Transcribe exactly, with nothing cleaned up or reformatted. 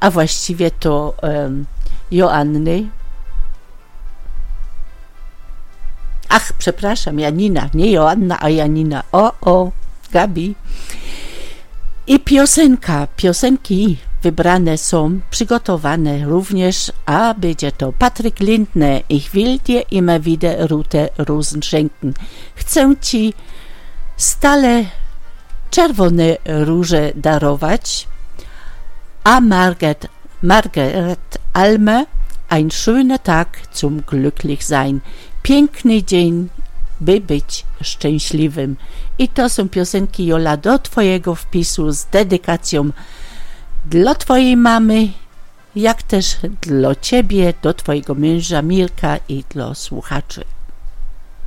a właściwie to um, Joanny. Ach, przepraszam, Janina, nie Joanna, a Janina. O, o, Gabi. I piosenka, piosenki wybrane są, przygotowane również, a będzie to Patryk Lindner. Ich will dir immer wieder rote Rosen schenken. Chcę ci stale czerwone róże darować. A Margaret, Margaret Almer, ein schöner Tag zum glücklich sein. Piękny dzień, by być szczęśliwym. I to są piosenki, Jola, do twojego wpisu z dedykacją dla twojej mamy, jak też dla ciebie, do twojego męża Mirka i dla słuchaczy.